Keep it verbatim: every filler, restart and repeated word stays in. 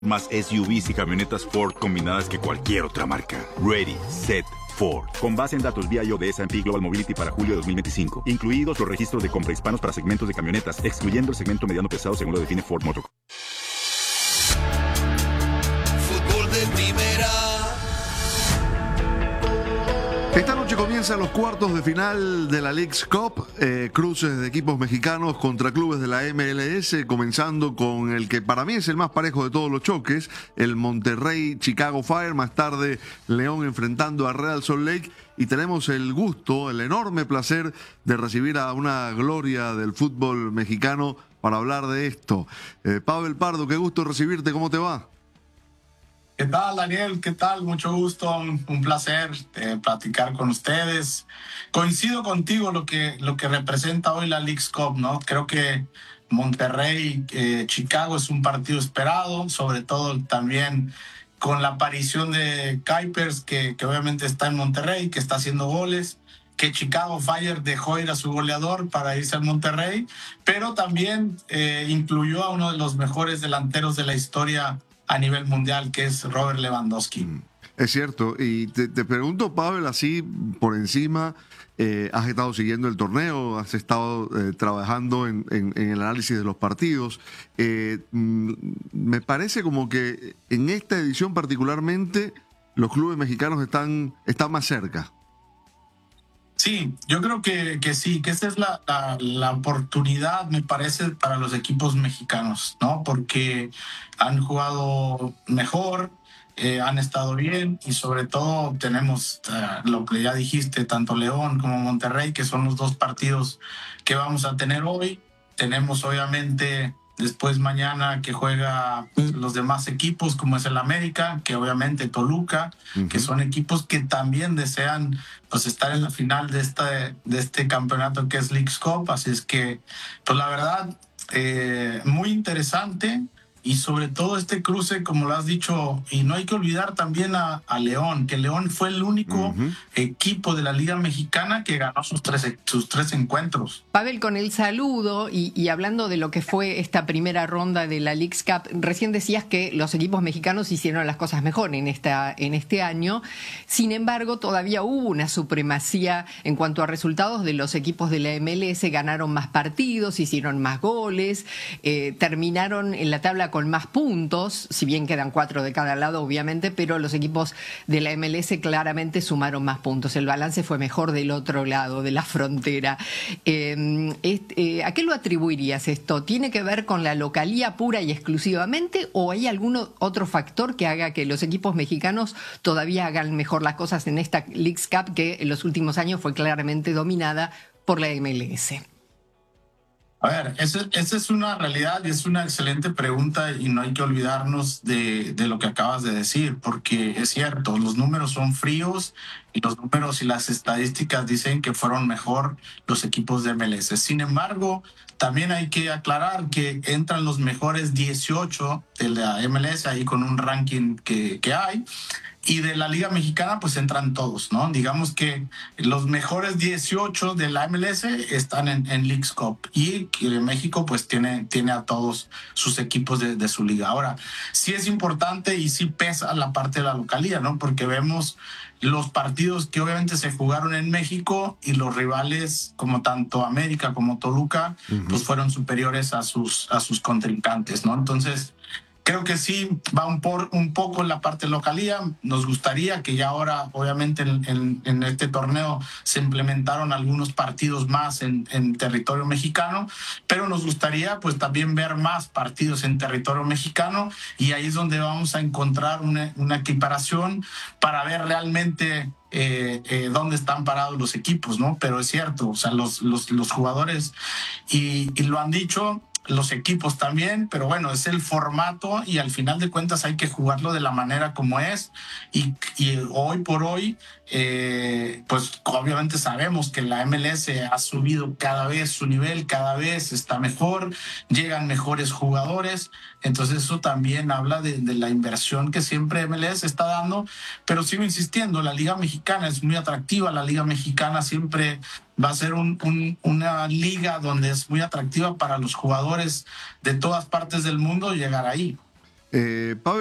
Más S U Vs y camionetas Ford combinadas que cualquier otra marca. Ready, Set, Ford. Con base en datos V I O de S and P Global Mobility para julio de dos mil veinticinco. Incluidos los registros de compra hispanos para segmentos de camionetas, excluyendo el segmento mediano pesado según lo define Ford Motor. Fútbol de primera. Esta noche comienzan los cuartos de final de la Leagues Cup, eh, cruces de equipos mexicanos contra clubes de la M L S, comenzando con el que para mí es el más parejo de todos los choques, el Monterrey Chicago Fire, más tarde León enfrentando a Real Salt Lake, y tenemos el gusto, el enorme placer de recibir a una gloria del fútbol mexicano para hablar de esto. Eh, Pavel Pardo, qué gusto recibirte, ¿cómo te va? ¿Qué tal, Daniel? ¿Qué tal? Mucho gusto, un, un placer eh, platicar con ustedes. Coincido contigo lo que, lo que representa hoy la Leagues Cup, ¿no? Creo que Monterrey, eh, Chicago es un partido esperado, sobre todo también con la aparición de Kuipers, que, que obviamente está en Monterrey, que está haciendo goles, que Chicago Fire dejó ir a su goleador para irse al Monterrey, pero también eh, incluyó a uno de los mejores delanteros de la historia a nivel mundial, que es Robert Lewandowski. Es cierto, y te, te pregunto, Pavel, así por encima, eh, has estado siguiendo el torneo, has estado eh, trabajando en, en, en el análisis de los partidos. Eh, mm, me parece como que en esta edición particularmente los clubes mexicanos están, están más cerca. Sí, yo creo que, que sí, que esta es la, la, la oportunidad, me parece, para los equipos mexicanos, ¿no? Porque han jugado mejor, eh, han estado bien y sobre todo tenemos uh, lo que ya dijiste, tanto León como Monterrey, que son los dos partidos que vamos a tener hoy. Tenemos obviamente después mañana que juega los demás equipos, como es el América, que obviamente Toluca, uh-huh. que son equipos que también desean pues estar en la final de este, de este campeonato que es Leagues Cup. Así es que, pues la verdad, eh, muy interesante. Y sobre todo este cruce, como lo has dicho, y no hay que olvidar también a, a León, que León fue el único uh-huh. equipo de la Liga Mexicana que ganó sus tres, sus tres encuentros. Pavel, con el saludo y, y hablando de lo que fue esta primera ronda de la Leagues Cup, recién decías que los equipos mexicanos hicieron las cosas mejor en, esta, en este año. Sin embargo, todavía hubo una supremacía en cuanto a resultados de los equipos de la M L S. Ganaron más partidos, hicieron más goles, eh, terminaron en la tabla con más puntos, si bien quedan cuatro de cada lado, obviamente, pero los equipos de la M L S claramente sumaron más puntos. El balance fue mejor del otro lado, de la frontera. Eh, este, ¿A qué lo atribuirías esto? ¿Tiene que ver con la localía pura y exclusivamente o hay algún otro factor que haga que los equipos mexicanos todavía hagan mejor las cosas en esta Leagues Cup que en los últimos años fue claramente dominada por la M L S? A ver, esa, esa es una realidad y es una excelente pregunta y no hay que olvidarnos de, de lo que acabas de decir, porque es cierto, los números son fríos y los números y las estadísticas dicen que fueron mejor los equipos de M L S. Sin embargo, también hay que aclarar que entran los mejores dieciocho de la M L S ahí con un ranking que, que hay. Y de la Liga Mexicana, pues entran todos, ¿no? Digamos que los mejores dieciocho de la M L S están en, en Leagues Cup y que México, pues, tiene, tiene a todos sus equipos de, de su liga. Ahora, sí es importante y sí pesa la parte de la localía, ¿no? Porque vemos los partidos que obviamente se jugaron en México y los rivales, como tanto América como Toluca, uh-huh. pues fueron superiores a sus, a sus contrincantes, ¿no? Entonces, creo que sí va un, por, un poco en la parte localía. Nos gustaría que ya ahora, obviamente, en, en, en este torneo se implementaron algunos partidos más en, en territorio mexicano, pero nos gustaría pues también ver más partidos en territorio mexicano y ahí es donde vamos a encontrar una, una equiparación para ver realmente Eh, eh, dónde están parados los equipos, ¿no? Pero es cierto, o sea, los, los, los jugadores, y, y lo han dicho, los equipos también, pero bueno, es el formato y al final de cuentas hay que jugarlo de la manera como es y, y hoy por hoy, eh, pues obviamente sabemos que la M L S ha subido cada vez su nivel, cada vez está mejor, llegan mejores jugadores, entonces eso también habla de, de la inversión que siempre M L S está dando, pero sigo insistiendo, la Liga Mexicana es muy atractiva, la Liga Mexicana siempre va a ser un, un, una liga donde es muy atractiva para los jugadores de todas partes del mundo llegar ahí. Eh, Pablo